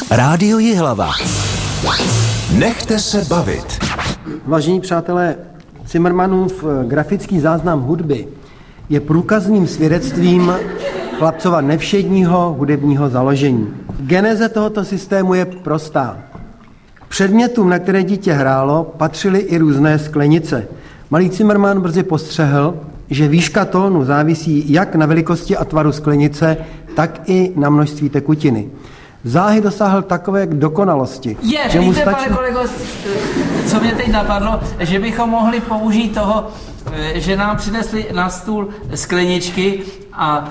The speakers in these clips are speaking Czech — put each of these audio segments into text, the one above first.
Rádio Jihlava. Nechte se bavit. Vážení přátelé, Zimmermannův grafický záznam hudby je průkazným svědectvím chlapcova nevšedního hudebního založení. Geneze tohoto systému je prostá. K předmětům, na které dítě hrálo, patřily i různé sklenice. Malý Zimmermann brzy postřehl, že výška tónu závisí jak na velikosti a tvaru sklenice, tak i na množství tekutiny. Záhy dosáhl takové dokonalosti, že mu víte, stačí... pane kolego, co mě teď napadlo, že bychom mohli použít toho, že nám přinesli na stůl skleničky a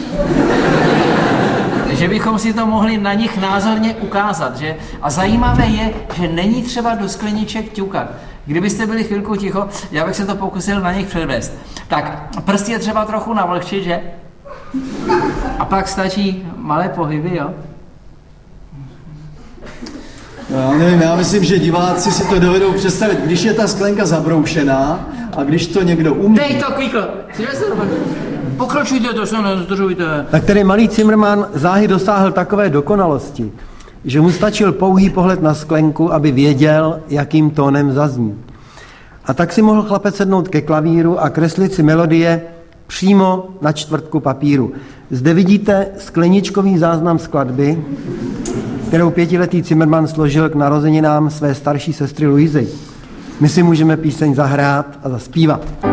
že bychom si to mohli na nich názorně ukázat, že? A zajímavé je, že není třeba do skleniček ťukat. Kdybyste byli chvilku ticho, já bych se to pokusil na nich předvést. Tak, prsty je třeba trochu navlhčit, že? A pak stačí malé pohyby, jo? Já nevím, já myslím, že diváci si to dovedou představit, když je ta sklenka zabroušená a když to někdo umí. Dej to, Kvíkl! Pokračujte to, se nezdržujte. Tak tedy malý Zimmermann záhy dosáhl takové dokonalosti, že mu stačil pouhý pohled na sklenku, aby věděl, jakým tónem zazní. A tak si mohl chlapec sednout ke klavíru a kreslit si melodie přímo na čtvrtku papíru. Zde vidíte skleničkový záznam skladby, kterou pětiletý Zimmermann složil k narozeninám své starší sestry Luizy. My si můžeme píseň zahrát a zaspívat.